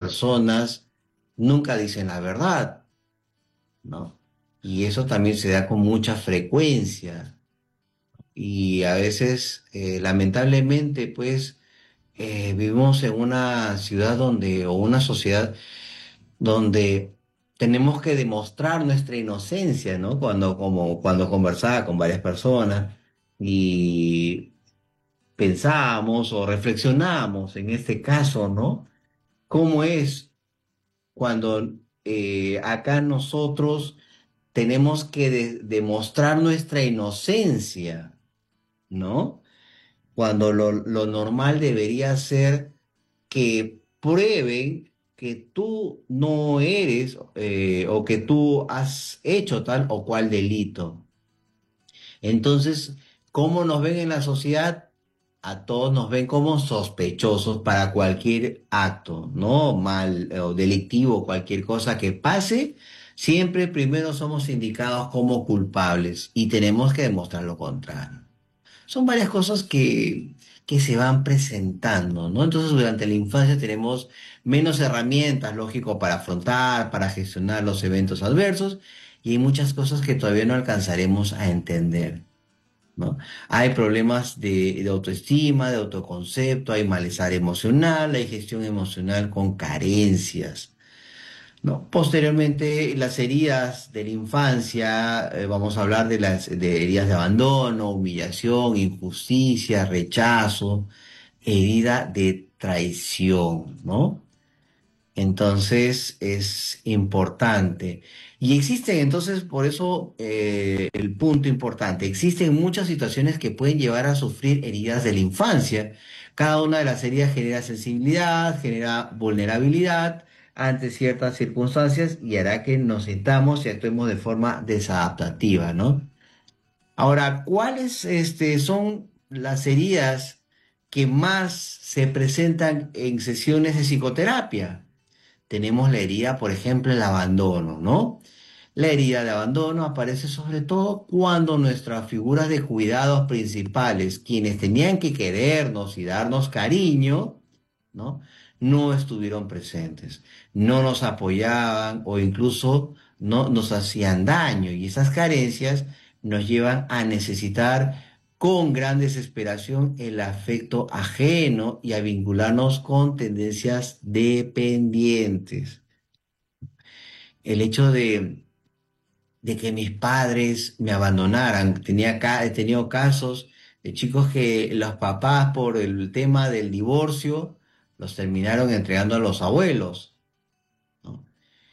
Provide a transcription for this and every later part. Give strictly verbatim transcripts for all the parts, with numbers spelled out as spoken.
personas nunca dicen la verdad, ¿no? Y eso también se da con mucha frecuencia. Y a veces, eh, lamentablemente, pues, eh, vivimos en una ciudad donde, o una sociedad donde tenemos que demostrar nuestra inocencia, ¿no? Cuando, como, cuando conversaba con varias personas y pensábamos o reflexionamos en este caso, ¿no? ¿Cómo es cuando eh, acá nosotros tenemos que de- demostrar nuestra inocencia, ¿no? Cuando lo, lo normal debería ser que prueben que tú no eres eh, o que tú has hecho tal o cual delito. Entonces, ¿cómo nos ven en la sociedad? A todos nos ven como sospechosos para cualquier acto, ¿no? Mal eh, o delictivo, cualquier cosa que pase, siempre primero somos indicados como culpables y tenemos que demostrar lo contrario. Son varias cosas que, que se van presentando, ¿no? Entonces, durante la infancia tenemos menos herramientas, lógico, para afrontar, para gestionar los eventos adversos y hay muchas cosas que todavía no alcanzaremos a entender, ¿no? Hay problemas de, de autoestima, de autoconcepto, hay malestar emocional, hay gestión emocional con carencias, ¿no? Posteriormente, las heridas de la infancia, eh, vamos a hablar de las de heridas de abandono, humillación, injusticia, rechazo, herida de traición, ¿no? Entonces es importante. Y existen, entonces, por eso eh, el punto importante, existen muchas situaciones que pueden llevar a sufrir heridas de la infancia. Cada una de las heridas genera sensibilidad, genera vulnerabilidad ante ciertas circunstancias y hará que nos sintamos y actuemos de forma desadaptativa, ¿no? Ahora, ¿cuáles este, son las heridas que más se presentan en sesiones de psicoterapia? Tenemos la herida, por ejemplo, el abandono, ¿no? La herida de abandono aparece sobre todo cuando nuestras figuras de cuidados principales, quienes tenían que querernos y darnos cariño, ¿no? No estuvieron presentes, no nos apoyaban o incluso no nos hacían daño y esas carencias nos llevan a necesitar con gran desesperación el afecto ajeno y a vincularnos con tendencias dependientes. El hecho de, de que mis padres me abandonaran, tenía, ca- he tenido casos de chicos que los papás por el tema del divorcio los terminaron entregando a los abuelos, ¿no?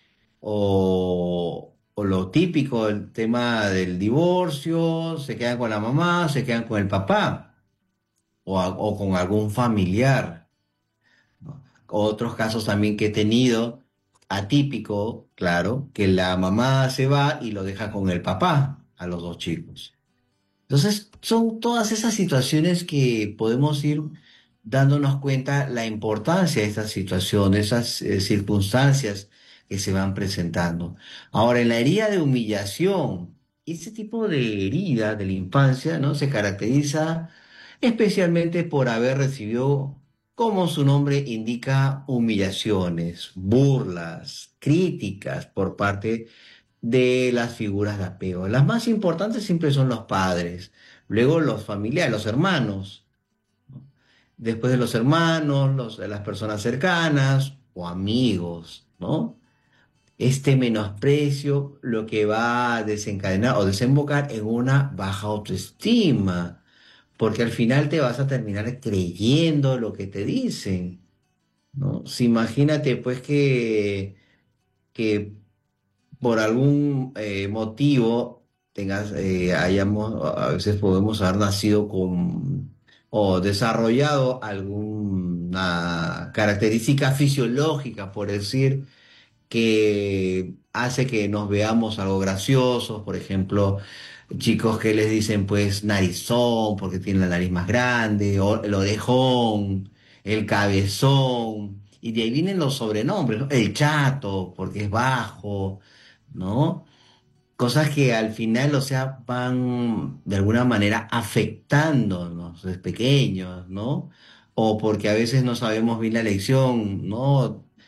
O, o lo típico, el tema del divorcio, se quedan con la mamá, se quedan con el papá o, a- o con algún familiar, ¿no? Otros casos también que he tenido, atípico, claro, que la mamá se va y lo deja con el papá a los dos chicos. Entonces, son todas esas situaciones que podemos ir dándonos cuenta la importancia de estas situaciones, esas eh, circunstancias que se van presentando. Ahora, en la herida de humillación, ese tipo de herida de la infancia, ¿no? Se caracteriza especialmente por haber recibido, como su nombre indica, humillaciones, burlas, críticas por parte de las figuras de apego. Las más importantes siempre son los padres, luego los familiares, los hermanos, ¿no? Después de los hermanos, los, de las personas cercanas o amigos, ¿no? Este menosprecio lo que va a desencadenar o desembocar en una baja autoestima, porque al final te vas a terminar creyendo lo que te dicen, ¿no? Si imagínate pues que, que por algún eh, motivo tengas, eh, hayamos, a veces podemos haber nacido con o desarrollado alguna característica fisiológica, por decir, que hace que nos veamos algo graciosos, por ejemplo, chicos que les dicen pues narizón porque tienen la nariz más grande, o el orejón, el cabezón, y de ahí vienen los sobrenombres, ¿no? El chato porque es bajo, ¿no? Cosas que al final, o sea, van de alguna manera afectándonos desde pequeños, ¿no? O porque a veces no sabemos bien la lección, ¿no?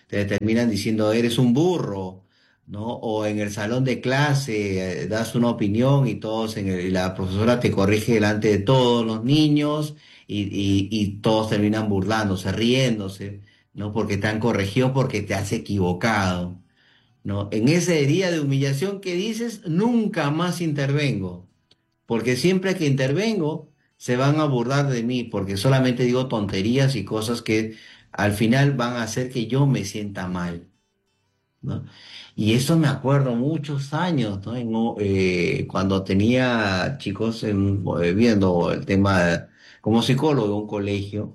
te terminan diciendo eres un burro, ¿no? O en el salón de clase eh, das una opinión y todos en el- y la profesora te corrige delante de todos los niños y, y, y todos terminan burlándose, riéndose, ¿no? Porque te han corregido porque te has equivocado, ¿no? En ese día de humillación que dices, nunca más intervengo, porque siempre que intervengo se van a burlar de mí, porque solamente digo tonterías y cosas que al final van a hacer que yo me sienta mal, ¿no? Y eso me acuerdo muchos años, ¿no? En, o- eh, cuando tenía chicos en- eh, viendo el tema de- como psicólogo de un colegio,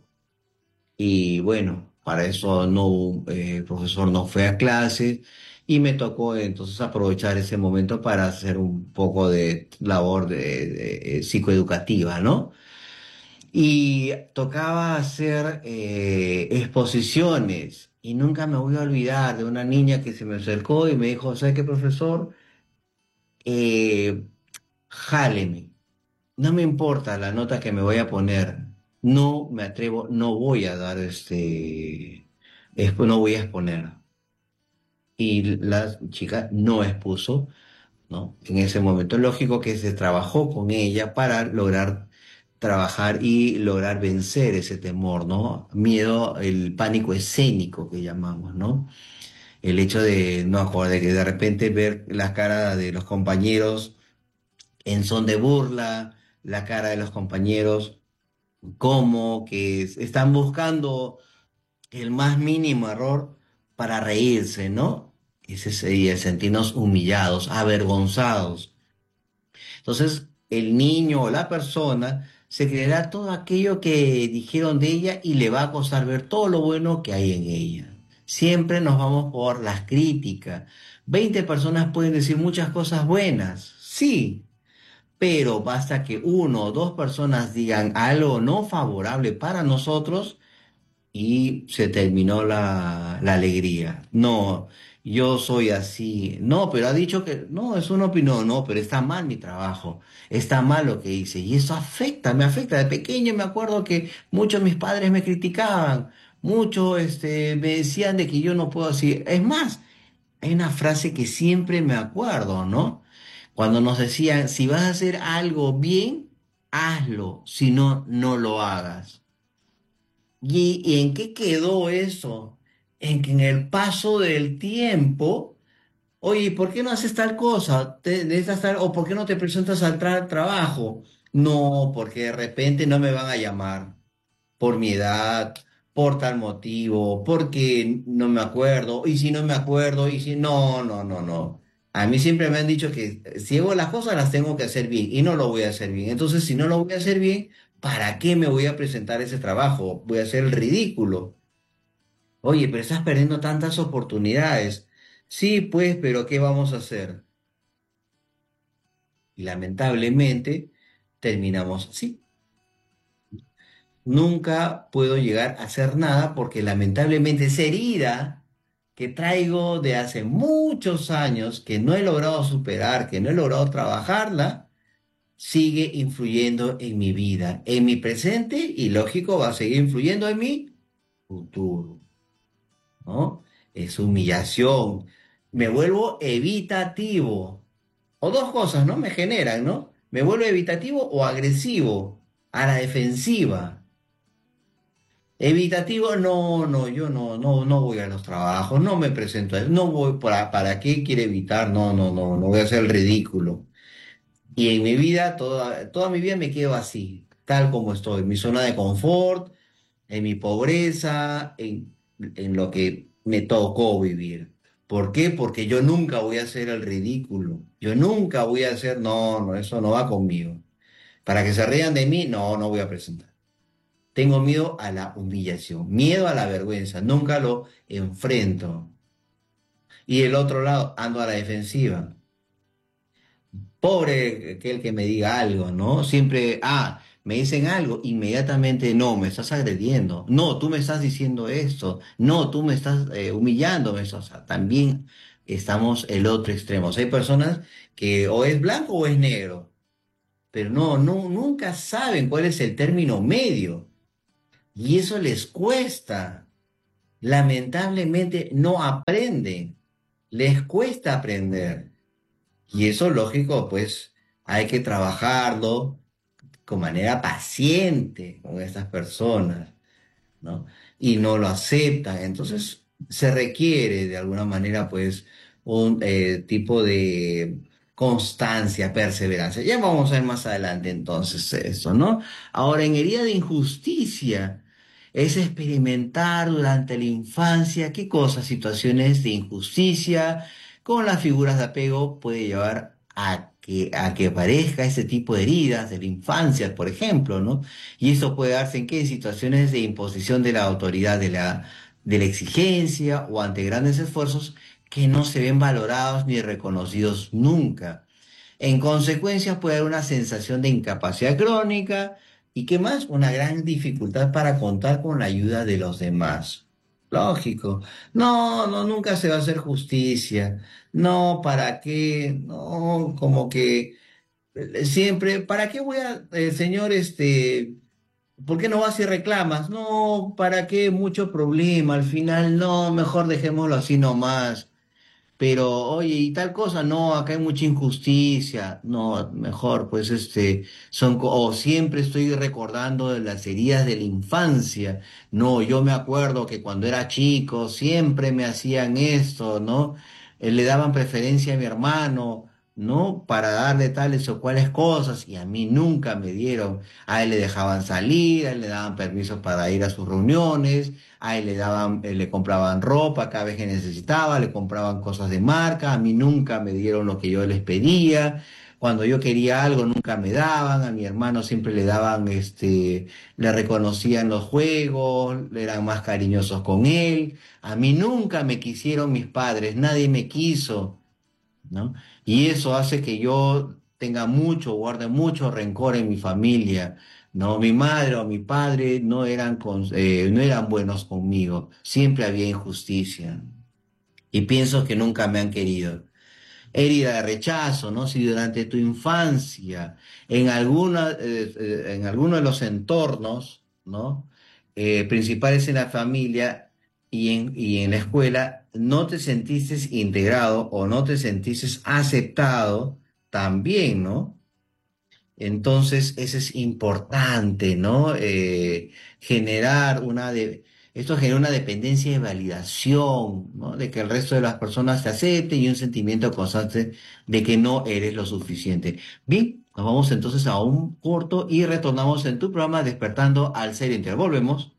y bueno, para eso no, eh, el profesor no fue a clase y me tocó entonces aprovechar ese momento para hacer un poco de labor de, de, eh, psicoeducativa, ¿no? Y tocaba hacer eh, exposiciones y nunca me voy a olvidar de una niña que se me acercó y me dijo, ¿sabe qué, profesor? Eh, Jáleme, no me importa la nota que me voy a poner, no me atrevo, no voy a dar este, expo- no voy a exponer. Y la chica no expuso, ¿no? En ese momento, lógico que se trabajó con ella para lograr trabajar y lograr vencer ese temor, ¿no? Miedo, el pánico escénico que llamamos, ¿no? El hecho de, no, joder, de que de repente ver la cara de los compañeros en son de burla, la cara de los compañeros como que es- están buscando el más mínimo error para reírse, ¿no? Ese sería el sentirnos humillados, avergonzados. Entonces, el niño o la persona se creerá todo aquello que dijeron de ella y le va a costar ver todo lo bueno que hay en ella. Siempre nos vamos por las críticas. Veinte personas pueden decir muchas cosas buenas, sí, pero basta que uno o dos personas digan algo no favorable para nosotros y se terminó la, la alegría. No, yo soy así. No, pero ha dicho que no, es una opinión. No, pero está mal mi trabajo. Está mal lo que hice. Y eso afecta, me afecta. De pequeño me acuerdo que muchos mis padres me criticaban. Muchos este, me decían de que yo no puedo decir. Es más, hay una frase que siempre me acuerdo, ¿no? Cuando nos decían, si vas a hacer algo bien, hazlo. Si no, no lo hagas. ¿Y, y en qué quedó eso? En que en el paso del tiempo, oye, ¿por qué no haces tal cosa? Te- necesitas tal- ¿O por qué no te presentas al tra- trabajo? No, porque de repente no me van a llamar por mi edad, por tal motivo, porque no me acuerdo, y si no me acuerdo, y si no, no, no, no. A mí siempre me han dicho que si hago las cosas las tengo que hacer bien y no lo voy a hacer bien. Entonces, si no lo voy a hacer bien, ¿para qué me voy a presentar ese trabajo? Voy a hacer el ridículo. Oye, pero estás perdiendo tantas oportunidades. Sí, pues, pero ¿qué vamos a hacer? Y lamentablemente terminamos así. Nunca puedo llegar a hacer nada porque lamentablemente esa herida que traigo de hace muchos años, que no he logrado superar, que no he logrado trabajarla, sigue influyendo en mi vida, en mi presente y lógico va a seguir influyendo en mi futuro, ¿no? Es humillación. Me vuelvo evitativo. O dos cosas, ¿no? Me generan, ¿no? Me vuelvo evitativo o agresivo, a la defensiva. Evitativo, no, no, yo no, no, no voy a los trabajos, no me presento, a- no voy para, ¿para qué quiere evitar? No, no, no, no voy a hacer el ridículo. Y en mi vida, toda, toda mi vida me quedo así, tal como estoy, en mi zona de confort, en mi pobreza, en, en lo que me tocó vivir. ¿Por qué? Porque yo nunca voy a hacer el ridículo, yo nunca voy a hacer, no, no, eso no va conmigo. Para que se rían de mí, no, no voy a presentar. Tengo miedo a la humillación, miedo a la vergüenza, nunca lo enfrento. Y el otro lado, ando a la defensiva. Pobre aquel que me diga algo, ¿no? Siempre, ah, me dicen algo, inmediatamente, no, me estás agrediendo, no, tú me estás diciendo esto, no, tú me estás eh, humillando, eso, o sea, también estamos el otro extremo. O sea, hay personas que o es blanco o es negro, pero no, no, nunca saben cuál es el término medio. Y eso les cuesta. lamentablemente no aprenden, les cuesta aprender. Y eso, lógico, pues hay que trabajarlo con manera paciente con estas personas, ¿no? Y no lo aceptan. Entonces, se requiere de alguna manera, pues, un eh, tipo de constancia, perseverancia. Ya vamos a ver más adelante entonces eso, ¿no? Ahora, en herida de injusticia, es experimentar durante la infancia, ¿qué cosas? Situaciones de injusticia con las figuras de apego puede llevar a que, a que aparezca ese tipo de heridas de la infancia, por ejemplo, ¿no? Y eso puede darse en qué? En situaciones de imposición de la autoridad de la, de la exigencia o ante grandes esfuerzos que no se ven valorados ni reconocidos nunca. En consecuencia, puede haber una sensación de incapacidad crónica y, ¿qué más? Una gran dificultad para contar con la ayuda de los demás. Lógico. No, no, nunca se va a hacer justicia. No, ¿para qué? No, como que eh, siempre, ¿para qué voy a, el señor, este, ¿por qué no vas y reclamas? No, ¿para qué? Mucho problema. Al final, no, mejor dejémoslo así nomás. Pero, oye, y tal cosa, no, acá hay mucha injusticia. No, mejor, pues, este, son, co- o siempre estoy recordando de las heridas de la infancia. No, yo me acuerdo que cuando era chico siempre me hacían esto, ¿no? Eh, le daban preferencia a mi hermano, ¿no? Para darle tales o cuales cosas, y a mí nunca me dieron. A él le dejaban salir, a él le daban permiso para ir a sus reuniones, a él le daban, eh, le compraban ropa cada vez que necesitaba, le compraban cosas de marca, a mí nunca me dieron lo que yo les pedía. Cuando yo quería algo nunca me daban, a mi hermano siempre le daban, este, le reconocían los juegos, eran más cariñosos con él. A mí nunca me quisieron mis padres, nadie me quiso, ¿no? Y eso hace que yo tenga mucho, guarde mucho rencor en mi familia, ¿no? Mi madre o mi padre no eran, con- eh, no eran buenos conmigo, siempre había injusticia y pienso que nunca me han querido. Herida de rechazo, ¿no? Si durante tu infancia, en alguna, eh, eh, en alguno de los entornos, ¿no? Eh, principales en la familia y en, y en la escuela, no te sentiste integrado o no te sentiste aceptado, también, ¿no? Entonces, eso es importante, ¿no? Eh, generar una de, esto genera una dependencia de validación, ¿no? De que el resto de las personas te acepten y un sentimiento constante de que no eres lo suficiente. Bien, nos vamos entonces a un corto y retornamos en tu programa Despertando al Ser Integral. Volvemos.